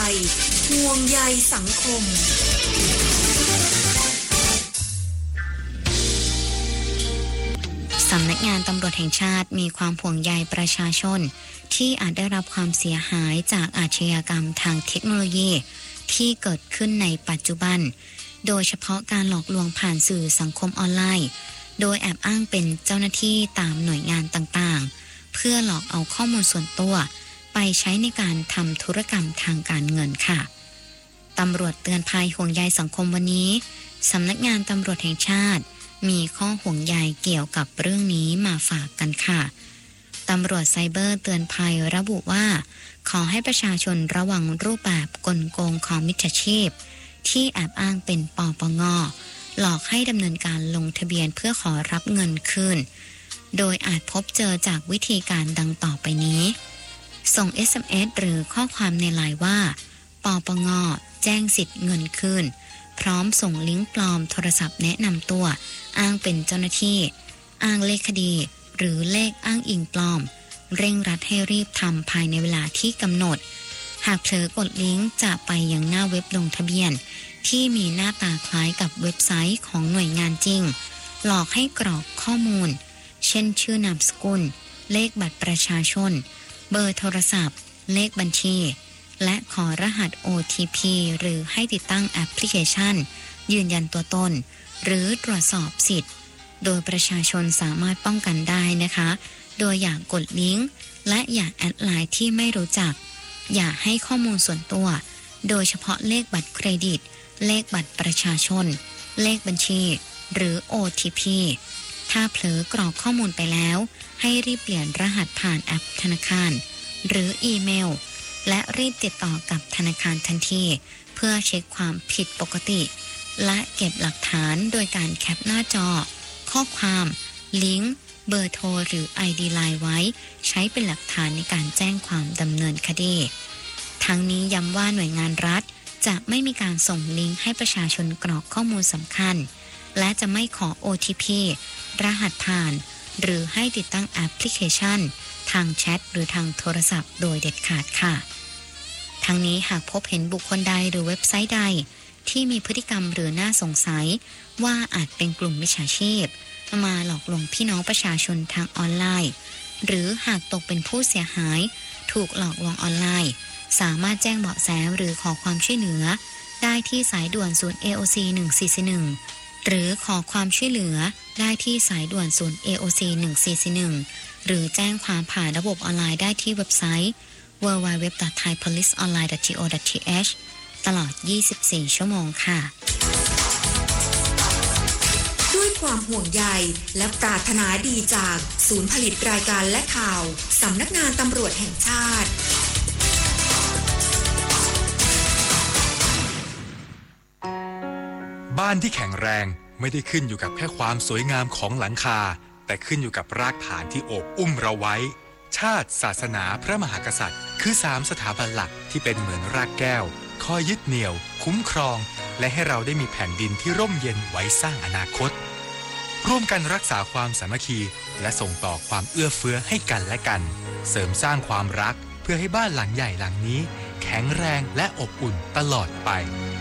ห่วงใยสังคมสำนักงานตำรวจแห่งชาติมีความห่วงใยประชาชนที่อาจได้รับความเสียหายจากอาชญากรรมทางเทคโนโลยีที่เกิดขึ้นในปัจจุบันโดยเฉพาะการหลอกลวงผ่านสื่อสังคมออนไลน์โดยแอบอ้างเป็นเจ้าหน้าที่ตามหน่วยงานต่างๆเพื่อหลอกเอาข้อมูลส่วนตัวไปใช้ในการทำธุรกรรมทางการเงินค่ะตำรวจเตือนภัยห่วงใยสังคมวันนี้สำนักงานตำรวจแห่งชาติมีข้อห่วงใยเกี่ยวกับเรื่องนี้มาฝากกันค่ะตำรวจไซเบอร์เตือนภัยระบุว่าขอให้ประชาชนระวังรูปแบบกลโกงของมิจฉาชีพที่แอบอ้างเป็นปปง.หลอกให้ดำเนินการลงทะเบียนเพื่อขอรับเงินคืนโดยอาจพบเจอจากวิธีการดังต่อไปนี้ส่ง SMS หรือข้อความในไลน์ว่าปปง.แจ้งสิทธิ์เงินคืนพร้อมส่งลิงก์ปลอมโทรศัพท์แนะนำตัวอ้างเป็นเจ้าหน้าที่อ้างเลขคดีหรือเลขอ้างอิงปลอมเร่งรัดให้รีบทำภายในเวลาที่กำหนดหากเผลอกดลิงก์จะไปยังหน้าเว็บลงทะเบียนที่มีหน้าตาคล้ายกับเว็บไซต์ของหน่วยงานจริงหลอกให้กรอกข้อมูลเช่นชื่อนามสกุลเลขบัตรประชาชนเบอร์โทรศัพท์เลขบัญชีและขอรหัส OTP หรือให้ติดตั้งแอปพลิเคชันยืนยันตัวตนหรือตรวจสอบสิทธิ์โดยประชาชนสามารถป้องกันได้นะคะโดยอย่ากดลิงก์และอย่าแอดไลน์ที่ไม่รู้จักอย่าให้ข้อมูลส่วนตัวโดยเฉพาะเลขบัตรเครดิตเลขบัตรประชาชนเลขบัญชีหรือ OTP ถ้าเผลอกรอกข้อมูลไปแล้วให้รีบเปลี่ยนรหัสผ่านแอปธนาคารหรืออีเมลและรีบติดต่อกับธนาคารทันทีเพื่อเช็คความผิดปกติและเก็บหลักฐานโดยการแคปหน้าจอข้อความลิงก์เบอร์โทรหรือ ID ไลน์ไว้ใช้เป็นหลักฐานในการแจ้งความดำเนินคดีทั้งนี้ย้ำว่าหน่วยงานรัฐจะไม่มีการส่งลิงก์ให้ประชาชนกรอกข้อมูลสำคัญและจะไม่ขอ OTP รหัสผ่านหรือให้ติดตั้งแอปพลิเคชันทางแชทหรือทางโทรศัพท์โดยเด็ดขาดค่ะทั้งนี้หากพบเห็นบุคคลใดหรือเว็บไซต์ใดที่มีพฤติกรรมหรือน่าสงสัยว่าอาจเป็นกลุ่มมิจฉาชีพมาหลอกลวงพี่น้องประชาชนทางออนไลน์หรือหากตกเป็นผู้เสียหายถูกหลอกลวงออนไลน์สามารถแจ้งเบาะแสหรือขอความช่วยเหลือได้ที่สายด่วนศูนย์ AOC 1441หรือขอความช่วยเหลือได้ที่สายด่วนศูนย์ AOC 1441หรือแจ้งความผ่านระบบออนไลน์ได้ที่เว็บไซต์ www.thaipoliceonline.go.th ตลอด 24 ชั่วโมงค่ะด้วยความห่วงใยและปรารถนาดีจากศูนย์ผลิตรายการและข่าวสำนักงานตำรวจแห่งชาติบ้านที่แข็งแรงไม่ได้ขึ้นอยู่กับแค่ความสวยงามของหลังคาแต่ขึ้นอยู่กับรากฐานที่โอบอุ้มเราไว้ชาติศาสนาพระมหากษัตริย์คือ3สถาบันหลักที่เป็นเหมือนรากแก้วคอยยึดเหนี่ยวคุ้มครองและให้เราได้มีแผ่นดินที่ร่มเย็นไว้สร้างอนาคตร่วมกันรักษาความสามัคคีและส่งต่อความเอื้อเฟื้อให้กันและกันเสริมสร้างความรักเพื่อให้บ้านหลังใหญ่หลังนี้แข็งแรงและอบอุ่นตลอดไป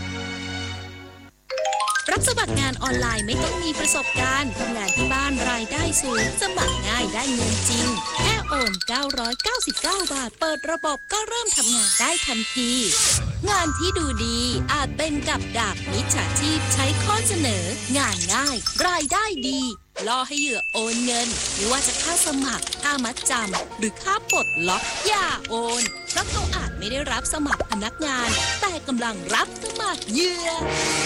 รับสมัครงานออนไลน์ไม่ต้องมีประสบการณ์ทำงานที่บ้านรายได้สูงสมัครง่ายได้เงินจริงแค่โอน999 บาทเปิดระบบก็เริ่มทำงานได้ทันทีงานที่ดูดีอาจเป็นกับดักมิจฉาชีพใช้ข้อเสนองานง่ายรายได้ดีล่อให้เหยื่อโอนเงินไม่ว่าจะค่าสมัครค่ามัดจำหรือค่าปลดล็อกอย่าโอนเพราะเขาอาจไม่ได้รับสมัครพนักงานแต่กำลังรับสมัครเหยื่อ